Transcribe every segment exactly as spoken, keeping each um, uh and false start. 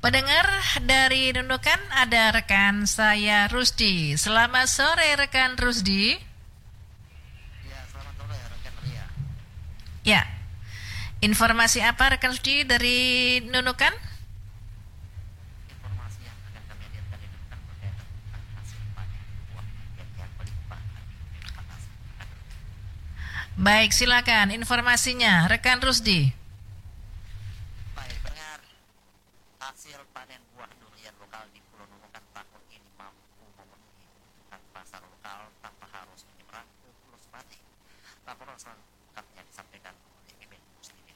Pendengar dari Nunukan ada rekan saya Rusdi. Selamat sore rekan Rusdi. Ya, selamat sore rekan Ria. Ya, informasi apa rekan Rusdi dari Nunukan? Informasi yang akan kami hadirkan di Nunukan berkaitan tentang hasil panen buah yang yang melimpah di panas. Baik, silakan informasinya rekan Rusdi. Baik, pendengar, hasil panen buah durian lokal di Pulau Nunukan tahun ini mampu memenuhi kebutuhan pasar lokal tanpa harus menyeberang ke Pulau Sebatik. Laporan selengkapnya disampaikan oleh Mimin Muslimin.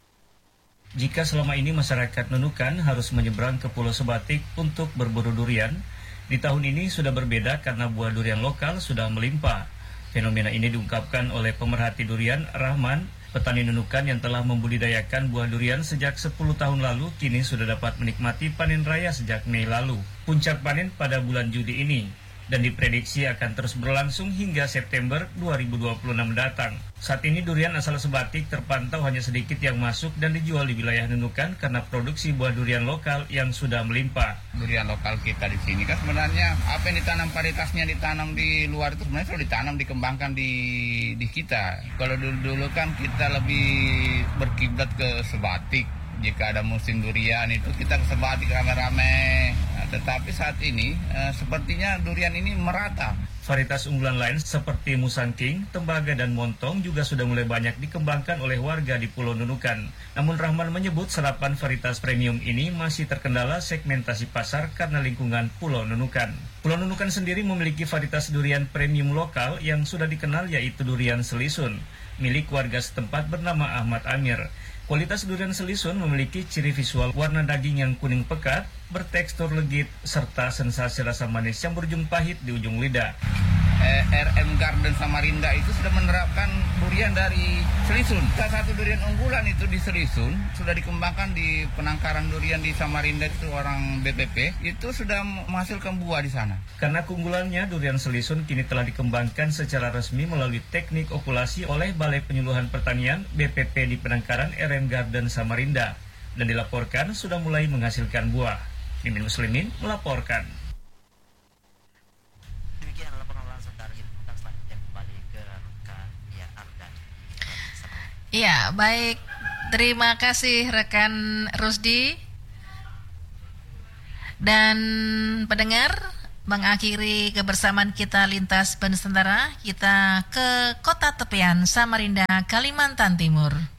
Jika selama ini masyarakat Nunukan harus menyeberang ke Pulau Sebatik untuk berburu durian, di tahun ini sudah berbeda karena buah durian lokal sudah melimpah. Fenomena ini diungkapkan oleh pemerhati durian Rahman, petani Nunukan yang telah membudidayakan buah durian sejak sepuluh tahun lalu, kini sudah dapat menikmati panen raya sejak Mei lalu. Puncak panen pada bulan Juli ini, dan diprediksi akan terus berlangsung hingga September dua ribu dua puluh enam mendatang. Saat ini durian asal Sebatik terpantau hanya sedikit yang masuk dan dijual di wilayah Nunukan karena produksi buah durian lokal yang sudah melimpah. Durian lokal kita di sini kan sebenarnya apa yang ditanam varietasnya ditanam di luar itu sebenarnya sudah ditanam dikembangkan di di kita. Kalau dulu-dulu kan kita lebih berkiblat ke Sebatik. Jika ada musim durian itu kita ke Sebatik rame-rame. Nah, tetapi saat ini eh, sepertinya durian ini merata. Varietas unggulan lain seperti Musangking, Tembaga, dan Montong juga sudah mulai banyak dikembangkan oleh warga di Pulau Nunukan. Namun Rahman menyebut serapan varietas premium ini masih terkendala segmentasi pasar karena lingkungan Pulau Nunukan. Pulau Nunukan sendiri memiliki varietas durian premium lokal yang sudah dikenal yaitu durian Selisun, milik warga setempat bernama Ahmad Amir. Kualitas durian Selisun memiliki ciri visual warna daging yang kuning pekat, bertekstur legit, serta sensasi rasa manis yang berujung pahit di ujung lidah. Eh, R M Garden Samarinda itu sudah menerapkan durian dari Selisun. Salah satu durian unggulan itu di Selisun, sudah dikembangkan di penangkaran durian di Samarinda itu orang B P P, itu sudah menghasilkan buah di sana. Karena keunggulannya, durian Selisun kini telah dikembangkan secara resmi melalui teknik okulasi oleh Balai Penyuluhan Pertanian B P P di penangkaran R M Garden Samarinda dan dilaporkan sudah mulai menghasilkan buah. Mimin Muslimin melaporkan. Demikian laporan langsung dari Nunukan. Selanjutnya kembali ke rekan Ria Ardan. Ya, baik. Terima kasih rekan Rusdi. Dan pendengar, mengakhiri kebersamaan kita lintas Nusantara, kita ke kota tepian Samarinda, Kalimantan Timur.